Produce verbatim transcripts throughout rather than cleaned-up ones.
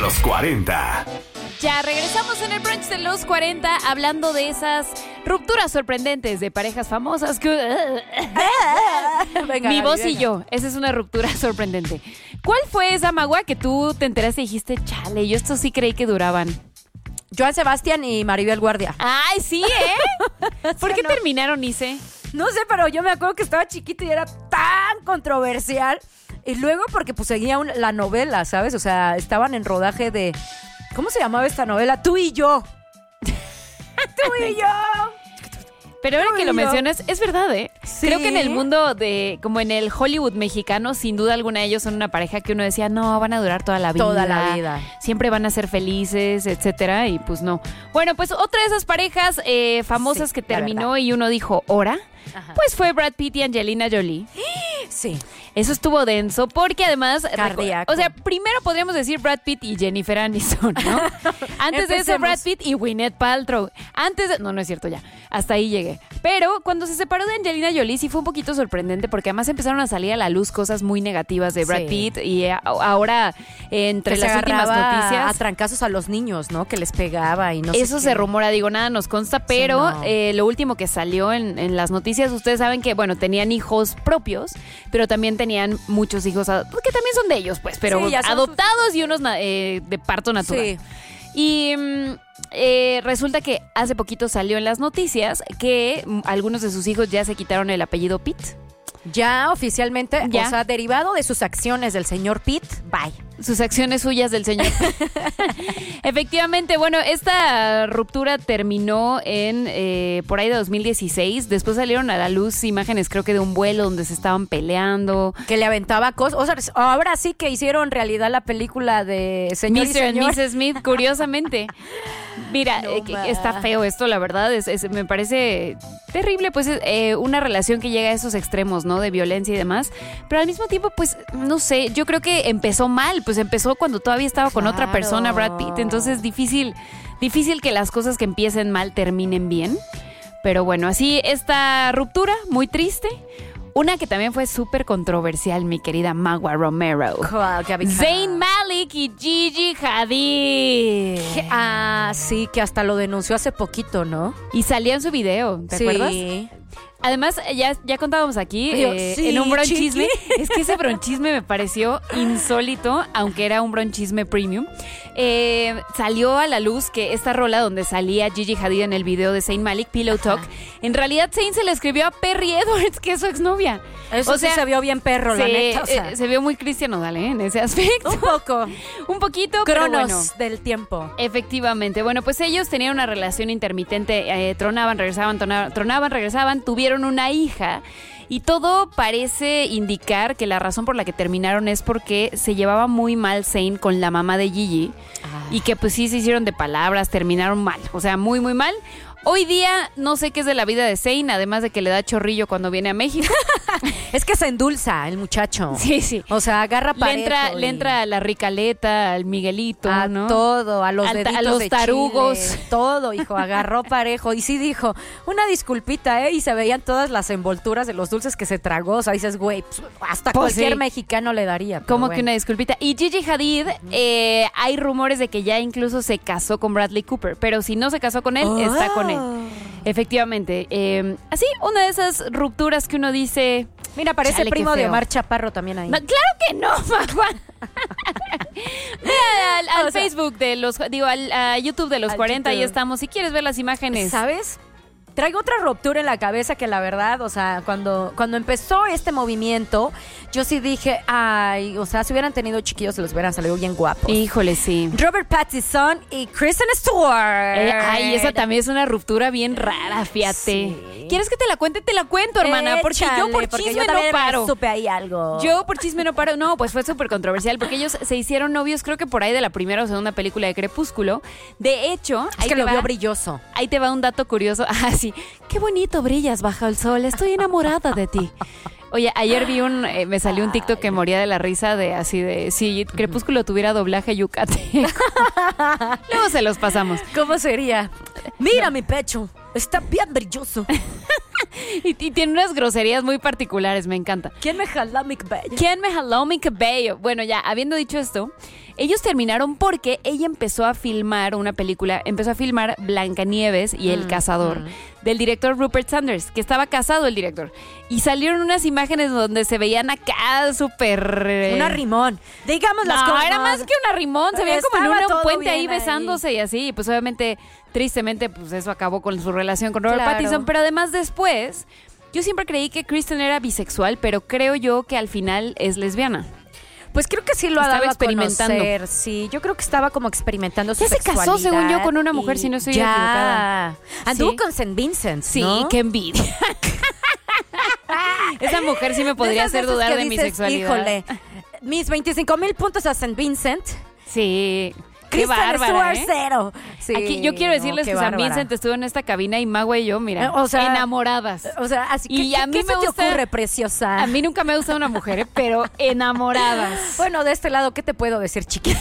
los cuarenta. Ya regresamos en el brunch de los cuarenta hablando de esas rupturas sorprendentes de parejas famosas que... Venga, Mi voz venga. y yo, esa es una ruptura sorprendente. ¿Cuál fue esa, Magua, que tú te enteraste y dijiste, chale, yo esto sí creí que duraban? Joan Sebastián y Maribel Guardia. Ay, sí, ¿eh? ¿Por qué no? terminaron, Ice? No sé, pero yo me acuerdo que estaba chiquita y era tan controversial. Y luego porque pues seguía un- la novela, ¿sabes? O sea, estaban en rodaje de... ¿Cómo se llamaba esta novela? Tú y yo. Tú y yo. Pero ahora Tú que y lo yo. mencionas, es verdad, ¿eh? Sí. Creo que en el mundo de, como en el Hollywood mexicano, sin duda alguna ellos son una pareja que uno decía, no, van a durar toda la vida. Toda la vida. Siempre van a ser felices, etcétera, y pues no. Bueno, pues otra de esas parejas eh, famosas Sí, que la terminó verdad. y uno dijo, ¿hora? Ajá. Pues fue Brad Pitt y Angelina Jolie. Sí. Eso estuvo denso porque además... Cardíaco. O sea, primero podríamos decir Brad Pitt y Jennifer Aniston, ¿no? Antes de eso, Empecemos. Brad Pitt y Gwyneth Paltrow. Antes de... No, no es cierto, ya. Hasta ahí llegué. Pero cuando se separó de Angelina Jolie sí fue un poquito sorprendente porque además empezaron a salir a la luz cosas muy negativas de Brad Sí. Pitt y a- ahora eh, entre Que se las últimas agarraba noticias... a trancazos a los niños, ¿no? Que les pegaba y no sé Eso qué. se rumora, digo, nada nos consta, pero no. eh, lo último que salió en, en las noticias, ustedes saben que, bueno, tenían hijos propios, pero también tenían muchos hijos, ad- que también son de ellos, pues, pero Sí, ya son adoptados y unos na- eh, de parto natural. Sí. Y mm, eh, resulta que hace poquito salió en las noticias que mm, algunos de sus hijos ya se quitaron el apellido Pitt. Ya oficialmente, Ya. o sea, derivado de sus acciones del señor Pitt, bye. Sus acciones suyas del señor. Efectivamente, bueno, esta ruptura terminó en eh, por ahí de dos mil dieciséis. Después salieron a la luz imágenes, creo que de un vuelo donde se estaban peleando. Que le aventaba cosas. O sea, ahora sí que hicieron realidad la película de Señor y mister and Señor. missus Smith, curiosamente. Mira, No eh, que- más. está feo esto, la verdad. Es, es- me parece terrible, pues, eh, una relación que llega a esos extremos, ¿no? De violencia y demás. Pero al mismo tiempo, pues, no sé, yo creo que empezó mal. Pues empezó cuando todavía estaba con otra Claro. persona, Brad Pitt. Entonces, difícil, difícil que las cosas que empiecen mal terminen bien. Pero bueno, así esta ruptura, muy triste. Una que también fue súper controversial, mi querida Magua Romero. ¿Cuál? Que había- Zayn Malik y Gigi Hadid. Que- Ah, sí, que hasta lo denunció hace poquito, ¿no? Y salía en su video, ¿te acuerdas? Sí. Además, ya, ya contábamos aquí Yo, eh, sí, en un bronchisme. chiqui. Es que ese bronchisme me pareció insólito, aunque era un bronchisme premium. Eh, salió a la luz que esta rola donde salía Gigi Hadid en el video de Zayn Malik, Pillow Talk, en realidad Zayn se le escribió a Perry Edwards, que es su exnovia. Eso O sí sea, se vio bien perro, la se, neta. O sea, eh, se vio muy Cristian Nodal, ¿eh? En ese aspecto. un poco. Un poquito, pero Cronos bueno. del tiempo. Efectivamente. Bueno, pues ellos tenían una relación intermitente, eh, tronaban, regresaban, tona- tronaban, regresaban, tuvieron una hija y todo parece indicar que la razón por la que terminaron es porque se llevaba muy mal Zayn con la mamá de Gigi y que pues sí se hicieron de palabras, terminaron mal, o sea, muy, muy mal. Hoy día no sé qué es de la vida de Zayn, además de que le da chorrillo cuando viene a México. Es que se endulza el muchacho. Sí, sí. O sea, agarra Le parejo. entra, y- le entra a la Ricaleta, al Miguelito, a ¿no? todo, a los Al ta- a deditos los de tarugos. chile, todo, hijo, agarró parejo. Y sí dijo, una disculpita, ¿eh? Y se veían todas las envolturas de los dulces que se tragó. O sea, dices, güey, pues, hasta Pues cualquier sí. mexicano le daría. pero Como que bueno. una disculpita. Y Gigi Hadid, eh, hay rumores de que ya incluso se casó con Bradley Cooper, pero si no se casó con él, está con él. Efectivamente. eh, así, una de esas rupturas que uno dice... Mira, parece Chale, qué primo de feo. Omar Chaparro también ahí. No, claro que no, Magua. Ve al, al O sea, Facebook de los... Digo, al a YouTube de los al cuarenta, ahí YouTube. estamos. Si quieres ver las imágenes. ¿Sabes? Traigo otra ruptura en la cabeza que la verdad, o sea, cuando, cuando empezó este movimiento, yo sí dije, ay, o sea, si hubieran tenido chiquillos se los hubieran salido bien guapos. Híjole, sí. Robert Pattinson y Kristen Stewart. Eh, ay, esa también es una ruptura bien rara, fíjate. Sí. ¿Quieres que te la cuente? Te la cuento, hermana, porque yo Échale, por porque chisme yo también no paro. supe ahí algo. Yo por chisme no paro. No, pues fue súper controversial porque ellos se hicieron novios, creo que por ahí de la primera o segunda película de Crepúsculo. De hecho, es ahí que te lo va- vio brilloso. Ahí te va un dato curioso. Ah, sí. Qué bonito brillas bajo el sol. Estoy enamorada de ti. Oye, ayer vi un, eh, me salió un TikTok que moría de la risa de así de, si Crepúsculo tuviera doblaje yucateco. Luego se los pasamos. ¿Cómo sería? Mira mi pecho, está bien brilloso. Y, y tiene unas groserías muy particulares, me encanta. ¿Quién me jala mi cabello? ¿Quién me jaló mi cabello? Bueno, ya, habiendo dicho esto, Ellos terminaron porque ella empezó a filmar una película, empezó a filmar Blancanieves y el Mm, cazador, mm. del director Rupert Sanders, que estaba casado el director. Y salieron unas imágenes donde se veían acá súper... eh, Una rimón. Digamos las no, cosas. era más que una rimón, se veían como en Estaba una- un todo puente ahí bien ahí. besándose y así. Y pues obviamente, tristemente, pues eso acabó con su relación con Robert Claro. Pattinson. Pero además después, yo siempre creí que Kristen era bisexual, pero creo yo que al final es lesbiana. Pues creo que sí lo ha Estaba dado a experimentando. conocer, sí. Yo creo que estaba como experimentando su Ya se casó, sexualidad según yo, con una mujer, y si no estoy ya. equivocada. Anduvo Sí. con Saint Vincent, Sí, ¿no? qué envidia. Esa mujer sí me podría De esas hacer veces dudar que de mi dices, sexualidad. Híjole, mis veinticinco mil puntos a Saint Vincent. Sí. Qué Kristen bárbara, Stewart, ¿eh? cero. Sí, Aquí yo quiero no, decirles qué que San bárbara. Vincent estuvo en esta cabina y Magua y yo, mira, Eh, o sea, enamoradas. O sea, así Y que a mí ¿qué me se te gusta- ocurre, preciosa? A mí nunca me ha gustado una mujer, ¿eh? Pero enamoradas. Bueno, de este lado, ¿qué te puedo decir, chiqui?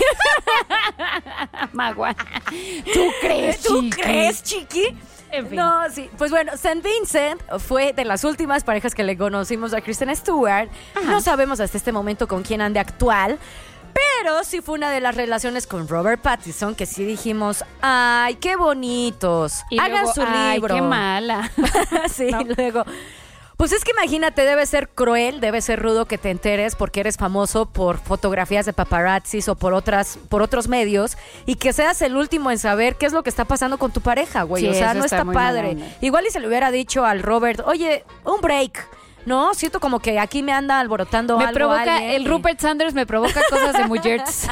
Magua. ¿Tú crees, ¿Tú chiqui? crees, chiqui? En fin. No, sí. Pues bueno, Saint Vincent fue de las últimas parejas que le conocimos a Kristen Stewart. Ajá. No sabemos hasta este momento con quién ande actual. Pero sí fue una de las relaciones con Robert Pattinson que sí dijimos, ay, qué bonitos. Y Hagan luego, su ay, libro. qué mala. sí, No. luego. Pues es que imagínate, debe ser cruel, debe ser rudo que te enteres porque eres famoso por fotografías de paparazzis o por otras, por otros medios y que seas el último en saber qué es lo que está pasando con tu pareja, güey. Sí, o sea, eso no está está muy mala padre. onda. Igual y se le hubiera dicho al Robert, oye, un break. No, siento como que aquí me anda alborotando Me algo provoca, alguien el y- Rupert Sanders me provoca cosas de mujeres.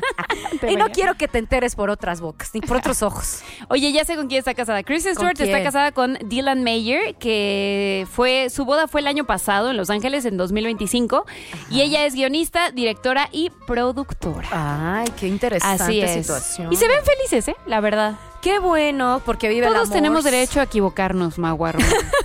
Y no quiero que te enteres por otras bocas, ni por otros ojos. Oye, ya sé con quién está casada. Kristen ¿Con Stewart está quién? casada con Dylan Mayer, que fue su boda fue el año pasado en Los Ángeles en dos mil veinticinco. Y ella es guionista, directora y productora. Ay, qué interesante Así es. situación. Y se ven felices, ¿eh? La verdad. Qué bueno, porque vive el Todos amor. tenemos derecho a equivocarnos, Maguarro.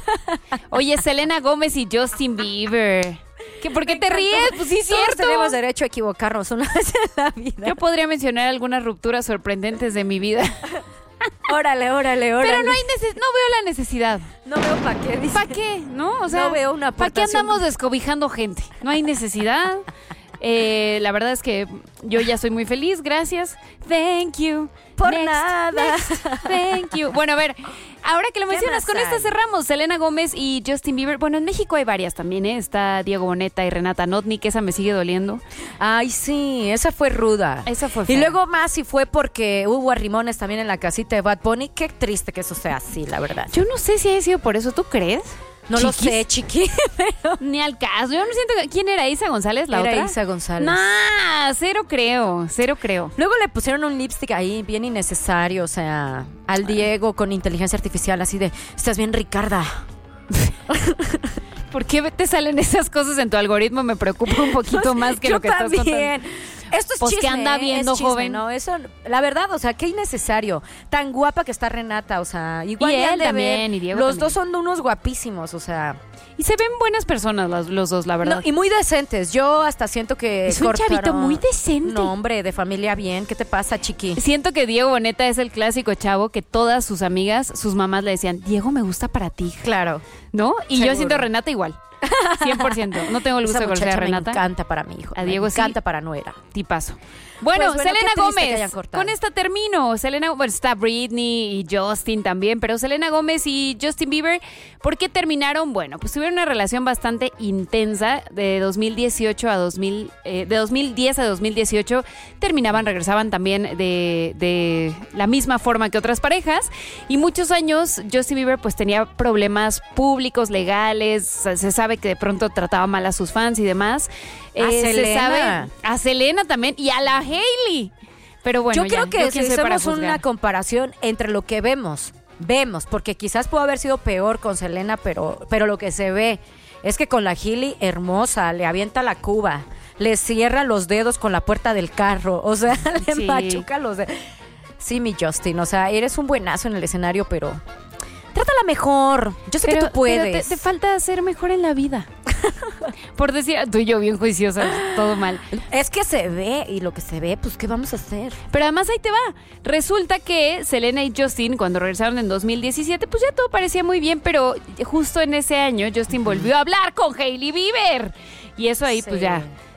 Oye, Selena Gómez y Justin Bieber. ¿Qué, ¿Por qué te ríes? Pues sí, es Todos cierto. tenemos derecho a equivocarnos una vez en la vida. Yo podría mencionar algunas rupturas sorprendentes de mi vida. Órale, órale, órale. Pero no hay neces- no veo la necesidad. No veo para qué. dice. ¿Para qué? ¿No? O sea, No veo una ¿para qué aportación. andamos descobijando gente? No hay necesidad. Eh, la verdad es que yo ya soy muy feliz, gracias. Thank you. Por Next, nada. next. Thank you. Bueno, a ver, ahora que lo ¿Qué mencionas, más con esta hay? cerramos. Selena Gómez y Justin Bieber. Bueno, en México hay varias también, ¿eh? Está Diego Boneta y Renata Notni, que esa me sigue doliendo. Ay, sí, esa fue ruda. Esa fue Y fea. luego más si fue porque hubo arrimones también en la casita de Bad Bunny. Qué triste que eso sea así, la verdad. Yo no sé si haya sido por eso, ¿tú crees? no lo Chiquis. sé, chiqui, pero Ni al caso. Yo no siento que... ¿Quién era? ¿Isa González, la era otra? Isa González. Nah, cero creo, cero creo. Luego le pusieron un lipstick ahí bien innecesario, o sea, al Diego con inteligencia artificial así de, estás bien Ricarda. ¿Por qué te salen esas cosas en tu algoritmo? Me preocupa un poquito más que Yo lo que estás también. contando. Esto es Pues, ¿qué chisme, anda ¿eh? viendo, Es chisme, joven? No, eso, la verdad, o sea, qué innecesario. Tan guapa que está Renata, o sea, igual Y ya él han de también, ver. y Diego Los también. dos son unos guapísimos, o sea, Y se ven buenas personas los, los dos, la verdad. no, y muy decentes. Yo hasta siento que Es un cortaron- chavito muy decente. No, hombre, de familia bien. ¿Qué te pasa, chiqui? Siento que Diego Boneta es el clásico chavo que todas sus amigas, sus mamás le decían, Diego me gusta para ti, Claro. ¿no? Y yo Seguro. siento a Renata igual. cien por ciento. No tengo el gusto Esa de conocer a muchacha me Renata. encanta para mi hijo. A Diego me sí. encanta para nuera. Tipazo. Bueno, Pues bueno, Selena qué triste que hayan Gómez. cortado. Con esta termino. Selena, bueno, está Britney y Justin también, pero Selena Gómez y Justin Bieber, ¿por qué terminaron? Bueno, pues tuvieron una relación bastante intensa de dos mil dieciocho a dos mil, eh, de dos mil diez a dos mil dieciocho. Terminaban, regresaban también de, de la misma forma que otras parejas. Y muchos años Justin Bieber pues tenía problemas públicos, legales. Se sabe que de pronto trataba mal a sus fans y demás. A Se Selena. sabe a Selena también y a la Hailey. Pero bueno, yo creo ya, que ¿yo si quién soy para hacemos una juzgar? comparación entre lo que vemos, vemos, porque quizás pudo haber sido peor con Selena, pero, pero lo que se ve es que con la Hailey, hermosa, le avienta la cuba, le cierra los dedos con la puerta del carro, o sea, le Sí. machuca los dedos. Sí, mi Justin, o sea, eres un buenazo en el escenario, pero trátala mejor. Yo sé Pero- que tú puedes. pero te, te falta ser mejor en la vida. Por decir, tú y yo bien juiciosas, todo mal. Es que se ve, y lo que se ve, pues, ¿qué vamos a hacer? Pero además ahí te va. Resulta que Selena y Justin, cuando regresaron en dos mil diecisiete, pues ya todo parecía muy bien, pero justo en ese año Justin volvió a hablar con Hailey Bieber. Y eso ahí, Sí. pues ya,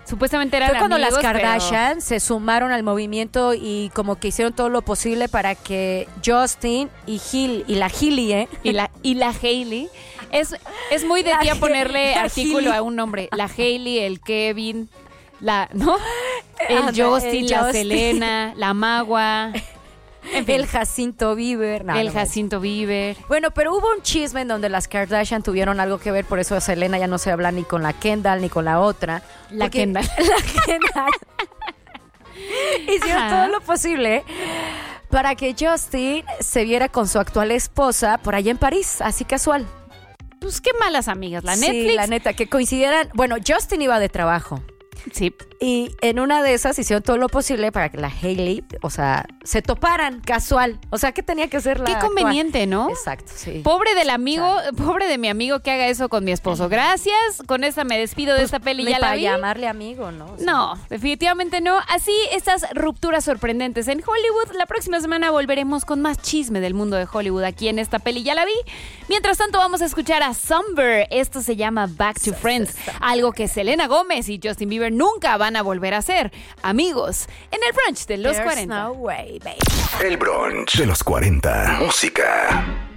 Supuestamente eran Fue cuando amigos, las Kardashian pero... se sumaron al movimiento y como que hicieron todo lo posible para que Justin y Hill y la Hailey, ¿eh? Y la, y la Hailey. Es, es muy de La tía He- ponerle la artículo Hailey. a un nombre. La Hailey, el Kevin, la, ¿no? El Anda, Justin, el la Justin. Selena, la Magua, en fin, El Jacinto Bieber. No, el no, Jacinto Bieber. Bueno, pero hubo un chisme en donde las Kardashian tuvieron algo que ver, por eso Selena ya no se habla ni con la Kendall ni con la otra. La Porque- Kendall. La Kendall. Hicieron Ajá. todo lo posible para que Justin se viera con su actual esposa por allá en París, así casual. Pues qué malas amigas. La Sí, Netflix. la neta, que coincidieran. Bueno, Justin iba de trabajo. Sí. Y en una de esas hicieron todo lo posible para que la Hailey, o sea, se toparan casual. O sea, ¿qué tenía que hacer la Qué actual? conveniente, ¿no? Exacto, sí. Pobre del amigo, pobre de mi amigo que haga eso con mi esposo. Gracias. Con esta me despido de esta peli. Ni Ya la para vi. llamarle amigo, ¿no? O sea, No, definitivamente no. Así, estas rupturas sorprendentes en Hollywood. La próxima semana volveremos con más chisme del mundo de Hollywood aquí en esta peli. Ya la vi. Mientras tanto, vamos a escuchar a Somber. Esto se llama Back to Friends. Algo que Selena Gómez y Justin Bieber nunca van a volver a hacer. Amigos, en el brunch de los There's cuarenta. no way, baby. El brunch de los cuarenta. Música.